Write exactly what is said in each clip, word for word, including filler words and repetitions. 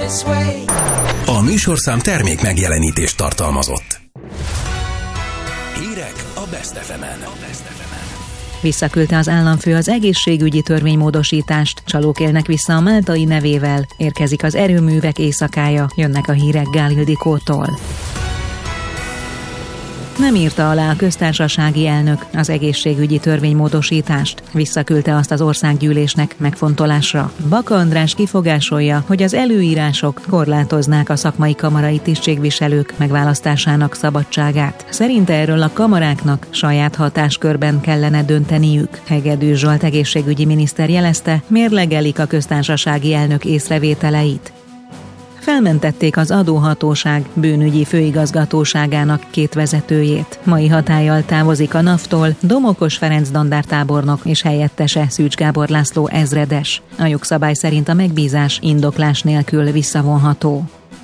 A műsorszám termék megjelenítést tartalmazott. Hírek a Best ef emen. Visszaküldte az államfő az egészségügyi törvénymódosítást, csalók élnek vissza a máltai nevével, érkezik az erőművek éjszakája, jönnek a hírek Gál Ildikótól. Nem írta alá a köztársasági elnök az egészségügyi törvénymódosítást, visszaküldte azt az országgyűlésnek megfontolásra. Baka András kifogásolja, hogy az előírások korlátoznák a szakmai kamarai tisztségviselők megválasztásának szabadságát. Szerinte erről a kamaráknak saját hatáskörben kellene dönteniük. Hegedű Zsolt egészségügyi miniszter jelezte, mérlegelik a köztársasági elnök észrevételeit. Felmentették az adóhatóság bűnügyi főigazgatóságának két vezetőjét. Mai hatállyal távozik a NAV-tól Domokos Ferenc dandártábornok és helyettese Szűcs Gábor László ezredes. A jogszabály szerint a megbízás indoklás nélkül visszavonható.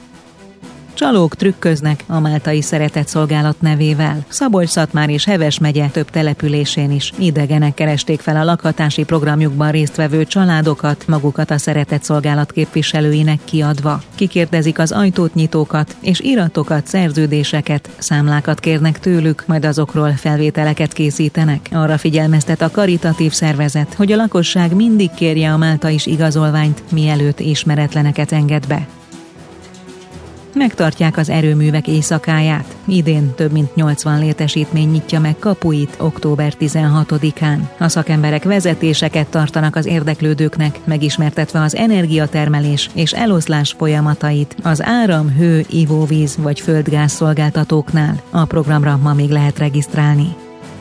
Csalók trükköznek a máltai szeretetszolgálat nevével. Szabolcs-Szatmár és Heves megye több településén is idegenek keresték fel a lakhatási programjukban résztvevő családokat, magukat a szeretetszolgálat képviselőinek kiadva. Kikérdezik az ajtót-nyitókat, és iratokat, szerződéseket, számlákat kérnek tőlük, majd azokról felvételeket készítenek. Arra figyelmeztet a karitatív szervezet, hogy a lakosság mindig kérje a máltais igazolványt, mielőtt ismeretleneket enged be. Megtartják az erőművek éjszakáját. Idén több mint nyolcvan létesítmény nyitja meg kapuit október tizenhatodikán. A szakemberek vezetéseket tartanak az érdeklődőknek, megismertetve az energiatermelés és eloszlás folyamatait az áram, hő, ivóvíz vagy földgáz szolgáltatóknál. A programra ma még lehet regisztrálni.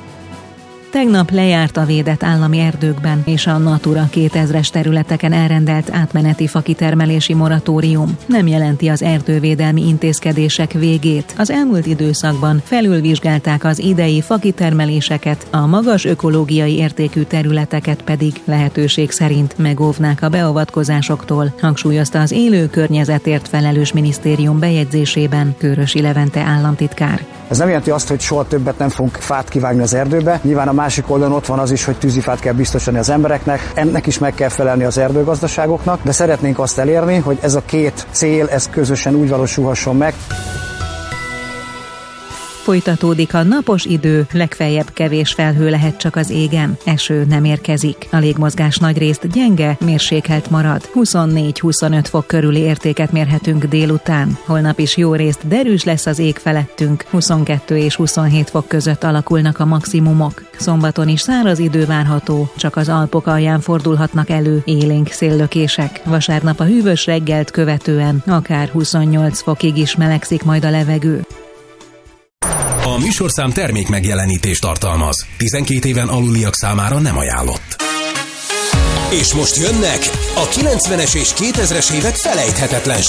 Tegnap lejárt a védett állami erdőkben és a Natura kétezres területeken elrendelt átmeneti fakitermelési moratórium. Nem jelenti az erdővédelmi intézkedések végét. Az elmúlt időszakban felülvizsgálták az idei fakitermeléseket, a magas ökológiai értékű területeket pedig lehetőség szerint megóvnák a beavatkozásoktól, hangsúlyozta az élő környezetért felelős minisztérium bejegyzésében Kőrösi Levente államtitkár. Ez nem jelenti azt, hogy soha többet nem fogunk fát kivágni az erdőbe. Nyilván a másik oldalon ott van az is, hogy tűzifát kell biztosítani az embereknek, ennek is meg kell felelni az erdőgazdaságoknak, de szeretnénk azt elérni, hogy ez a két cél, ez közösen úgy valósulhasson meg. Folytatódik a napos idő, legfeljebb kevés felhő lehet csak az égen, eső nem érkezik. A légmozgás nagyrészt gyenge, mérsékelt marad. huszonnégy-huszonöt fok körüli értéket mérhetünk délután. Holnap is jó részt derűs lesz az ég felettünk, huszonkettő és huszonhét fok között alakulnak a maximumok. Szombaton is száraz idő várható, csak az Alpok alján fordulhatnak elő élénk széllökések. Vasárnap a hűvös reggelt követően akár huszonnyolc fokig is melegszik majd a levegő. A műsorszám termék megjelenítést tartalmaz. tizenkét éven aluliak számára nem ajánlott. És most jönnek a kilencvenes és kétezres évek felejthetetlen